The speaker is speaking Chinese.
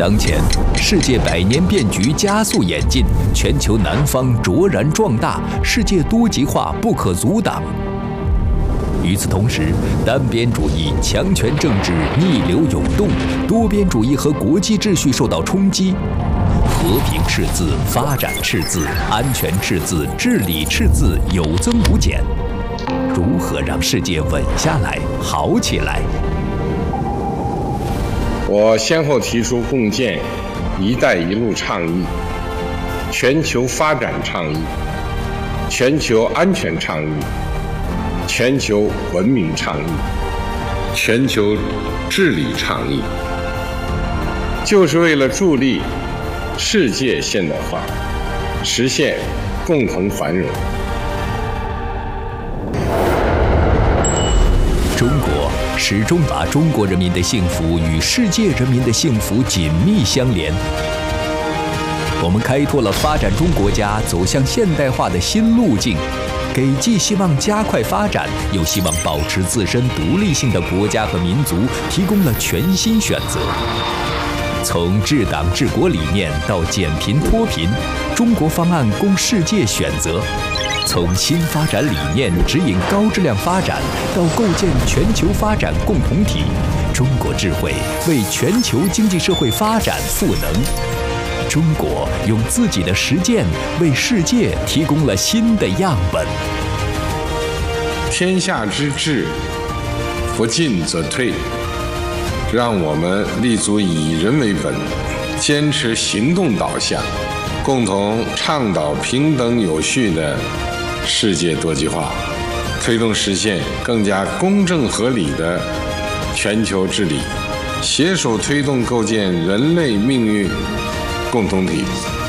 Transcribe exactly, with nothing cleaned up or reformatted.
当前，世界百年变局加速演进，全球南方卓然壮大，世界多极化不可阻挡。与此同时，单边主义、强权政治逆流涌动，多边主义和国际秩序受到冲击。和平赤字、发展赤字、安全赤字、治理赤字有增无减。如何让世界稳下来、好起来？ 我先后提出共建“一带一路”倡议、全球发展倡议、全球安全倡议、全球文明倡议、全球治理倡议，就是为了助力世界现代化，实现共同繁荣。 中国始终把中国人民的幸福与世界人民的幸福紧密相连。我们开拓了发展中国家走向现代化的新路径，给既希望加快发展，又希望保持自身独立性的国家和民族提供了全新选择。从治党治国理念到减贫脱贫，中国方案供世界选择。从新发展理念指引高质量发展，到构建全球发展共同体，中国智慧为全球经济社会发展赋能。中国用自己的实践为世界提供了新的样本。 天下之治，不进则退。让我们立足以人为本，坚持行动导向，共同倡导平等有序的世界多极化，推动实现更加公正合理的全球治理，携手推动构建人类命运共同体。